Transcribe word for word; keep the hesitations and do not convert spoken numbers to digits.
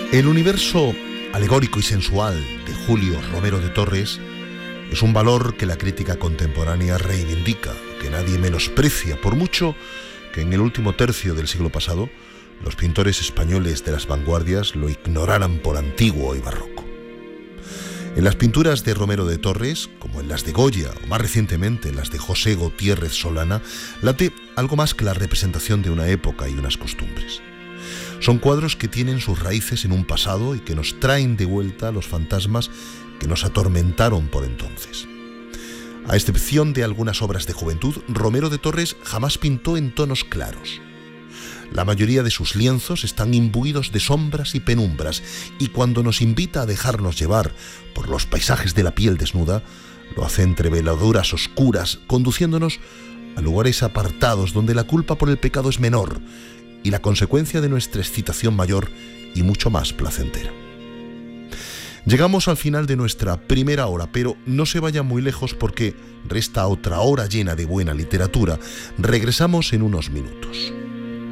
El universo alegórico y sensual de Julio Romero de Torres es un valor que la crítica contemporánea reivindica, que nadie menosprecia, por mucho que en el último tercio del siglo pasado los pintores españoles de las vanguardias lo ignoraran por antiguo y barroco. En las pinturas de Romero de Torres, como en las de Goya o más recientemente en las de José Gutiérrez Solana, late algo más que la representación de una época y unas costumbres. Son cuadros que tienen sus raíces en un pasado y que nos traen de vuelta los fantasmas que nos atormentaron por entonces. A excepción de algunas obras de juventud, Romero de Torres jamás pintó en tonos claros. La mayoría de sus lienzos están imbuidos de sombras y penumbras, y cuando nos invita a dejarnos llevar por los paisajes de la piel desnuda, lo hace entre veladuras oscuras, conduciéndonos a lugares apartados donde la culpa por el pecado es menor y la consecuencia de nuestra excitación mayor y mucho más placentera. Llegamos al final de nuestra primera hora, pero no se vayan muy lejos porque resta otra hora llena de buena literatura. Regresamos en unos minutos.